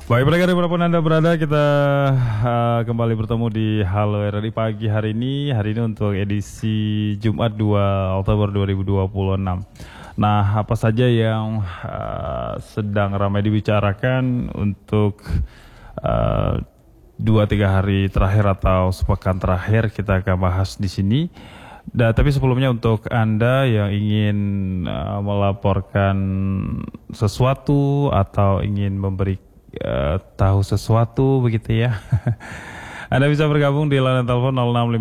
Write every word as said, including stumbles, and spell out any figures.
Baik, pendengar dimanapun Anda berada, kita uh, kembali bertemu di Halo R R I pagi hari ini. Hari ini untuk edisi Jumat dua Oktober dua ribu dua puluh enam. Nah, apa saja yang uh, sedang ramai dibicarakan untuk uh, dua tiga hari terakhir atau sepekan terakhir, kita akan bahas di sini. Da, tapi sebelumnya untuk Anda yang ingin uh, melaporkan sesuatu atau ingin memberi uh, tahu sesuatu begitu ya, Anda bisa bergabung di line telepon nol enam lima